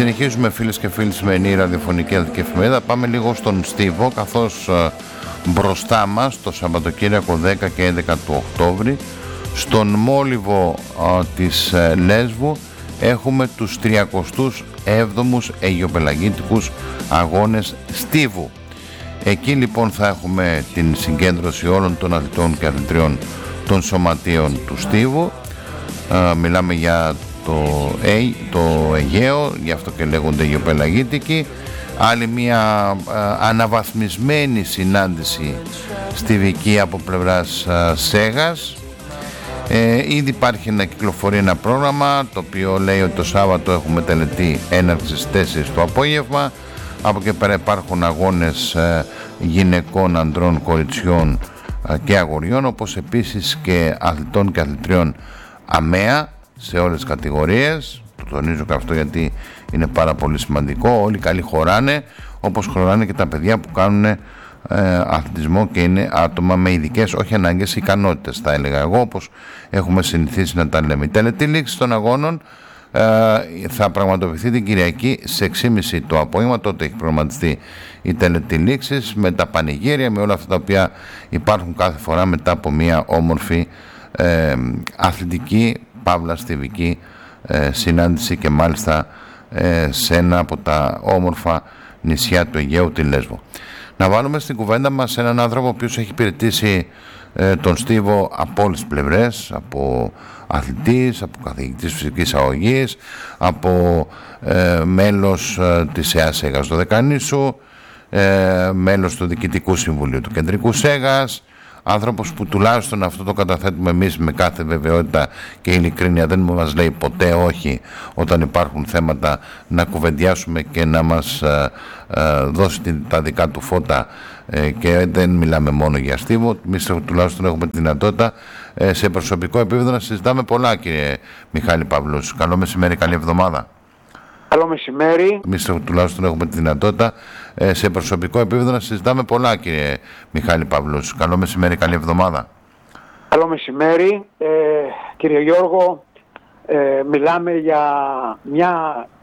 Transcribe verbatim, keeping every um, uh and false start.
Συνεχίζουμε φίλες και φίλοι σημερινή ραδιοφωνική αθλητική εφημερίδα. Πάμε λίγο στον Στίβο, καθώς ε, μπροστά μας το Σαββατοκύριακο δέκα και έντεκα του Οκτώβρη στον μόλιβο ε, της ε, Λέσβου έχουμε τους τριακοστούς έβδομους αιγιοπελαγίτικους αγώνες Στίβου. Εκεί λοιπόν θα έχουμε την συγκέντρωση όλων των αθλητών και αθλητριών των σωματείων του Στίβου. Ε, μιλάμε για το, ε, το Αιγαίο, γι' αυτό και λέγονται αιγιοπελαγίτικοι. Άλλη μια ε, αναβαθμισμένη συνάντηση στιβική από πλευράς ε, Σέγας. Ε, ήδη υπάρχει να κυκλοφορεί ένα πρόγραμμα το οποίο λέει ότι το Σάββατο έχουμε τελετή έναρξη στις τέσσερις το απόγευμα. Από εκεί πέρα υπάρχουν αγώνες ε, γυναικών, ανδρών, κοριτσιών ε, και αγοριών, όπως επίσης και αθλητών και αθλητριών αμαία σε όλες τις κατηγορίες. Το τονίζω και αυτό γιατί είναι πάρα πολύ σημαντικό. Όλοι καλοί χωράνε, όπως χωράνε και τα παιδιά που κάνουν ε, αθλητισμό και είναι άτομα με ειδικές, όχι ανάγκες, ικανότητες θα έλεγα εγώ, όπως έχουμε συνηθίσει να τα λέμε. Η τελετή λήξη των αγώνων ε, θα πραγματοποιηθεί την Κυριακή σε έξι και μισή το απόγευμα. Τότε έχει προγραμματιστεί η τελετή λήξης με τα πανηγύρια, με όλα αυτά τα οποία υπάρχουν κάθε φορά μετά από μια όμορφη ε, αθλητική παύλα στιβική ε, συνάντηση, και μάλιστα ε, σε ένα από τα όμορφα νησιά του Αιγαίου, τη Λέσβο. Να βάλουμε στην κουβέντα μας έναν άνθρωπο ο οποίος έχει υπηρετήσει ε, τον Στίβο από όλες τις πλευρές, από αθλητής, από καθηγητής φυσικής αγωγής, από ε, μέλος ε, της ΕΑΣΕΓΑ στο Δεκανήσου, ε, μέλος του Διοικητικού Συμβουλίου του Κεντρικού Σέγας, άνθρωπος που τουλάχιστον αυτό το καταθέτουμε εμείς με κάθε βεβαιότητα και ειλικρίνεια, δεν μας λέει ποτέ όχι όταν υπάρχουν θέματα να κουβεντιάσουμε και να μας ε, ε, δώσει τα δικά του φώτα, ε, και δεν μιλάμε μόνο για Στίβο. Εμείς τουλάχιστον έχουμε τη δυνατότητα ε, σε προσωπικό επίπεδο να συζητάμε πολλά, κύριε Μιχάλη Παύλους. Καλό μεσημέρι, καλή εβδομάδα. Καλό μεσημέρι. Εμείς τουλάχιστον έχουμε τη δυνατότητα ε, σε προσωπικό επίπεδο να συζητάμε πολλά, κύριε Μιχάλη Παύλους. Καλό μεσημέρι, καλή εβδομάδα. Καλό μεσημέρι, ε, κύριε Γιώργο. Ε, μιλάμε για μια